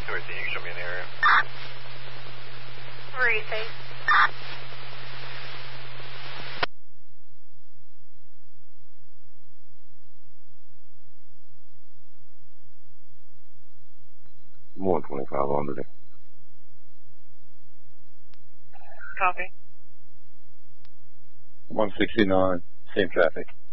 218, you can show me in the area. 318. More than 25 on today. Copy. 169, same traffic.